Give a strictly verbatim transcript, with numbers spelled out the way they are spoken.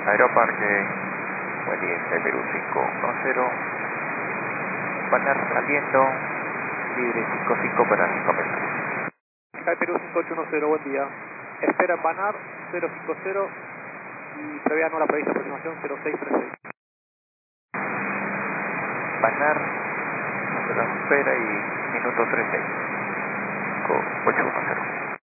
Aeroparque, buen día, Sky Perú cinco uno cero, Banar saliendo, libre cinco cinco para cinco metros. Sky Perú cinco ocho uno cero, buen día. Espera en Banar cero cinco cero y previa no la prevista aproximación cero seis tres seis. Banar, número de espera y minuto treinta y cinco ocho uno cero.